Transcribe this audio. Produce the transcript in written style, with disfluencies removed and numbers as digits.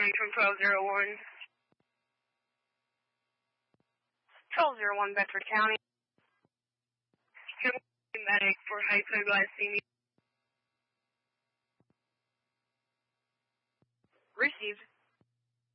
from 1201. 1201 Bedford County. Medic for hypoglycemia. Received.